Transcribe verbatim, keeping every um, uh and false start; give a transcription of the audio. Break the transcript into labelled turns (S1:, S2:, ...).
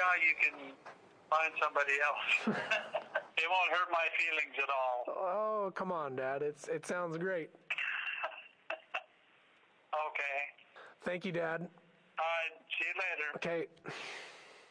S1: out you can find somebody else. It won't hurt my feelings at all.
S2: Oh, come on, Dad. It's it sounds great.
S1: Okay.
S2: Thank you, Dad.
S1: All right. See you later.
S2: Okay.